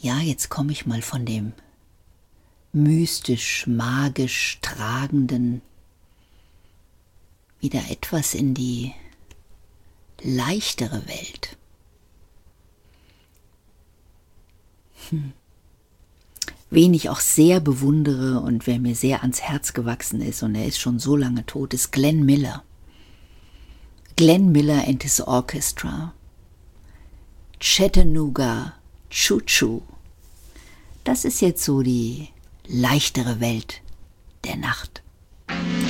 Ja, jetzt komme ich mal von dem mystisch, magisch Tragenden wieder etwas in die leichtere Welt. Wen ich auch sehr bewundere und wer mir sehr ans Herz gewachsen ist, und er ist schon so lange tot, ist Glenn Miller. Glenn Miller and his Orchestra. Chattanooga Choo Choo. Das ist jetzt so die leichtere Welt der Nacht.